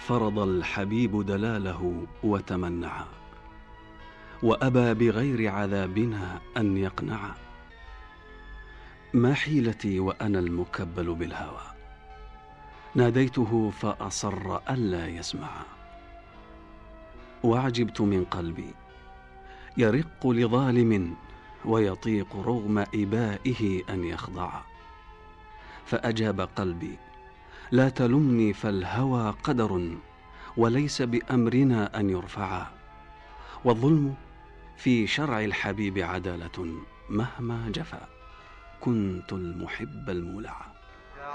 فرض الحبيب دلاله وتمنعا، وأبى بغير عذابنا أن يقنعا. ما حيلتي وأنا المكبل بالهوى، ناديته فأصر ألا يسمعا. وعجبت من قلبي يرق لظالم ويطيق رغم إبائه أن يخضعا. فأجاب قلبي لا تلمني فالهوى قدر، وليس بأمرنا أن يرفعا. والظلم في شرع الحبيب عدالة، مهما جفا كنت المحب المولعا.